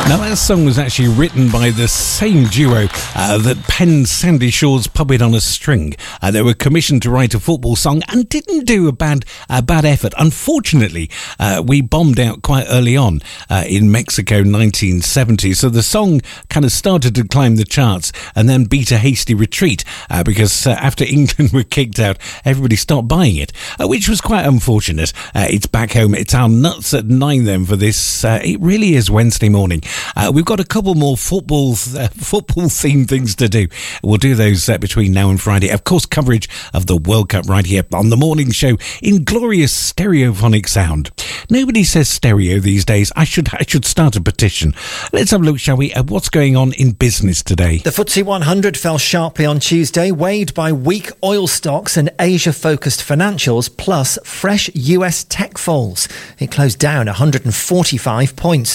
Now, that song was actually written by the same duo that penned Sandy Shaw's Puppet on a String. They were commissioned to write a football song and didn't do a bad effort. Unfortunately, we bombed out quite early on in Mexico 1970, so the song kind of started to climb the charts and then beat a hasty retreat because after England were kicked out, everybody stopped buying it, which was quite unfortunate. It's back home. It's our Nuts at 9 then for this. It really is Wednesday morning. We've got a couple more football-themed things to do. We'll do those between now and Friday. Of course, coverage of the World Cup right here on the morning show in glorious stereophonic sound. Nobody says stereo these days. I should start a petition. Let's have a look, shall we, at what's going on in business today. The FTSE 100 fell sharply on Tuesday, weighed by weak oil stocks and Asia-focused financials, plus fresh US tech falls. It closed down 145 points.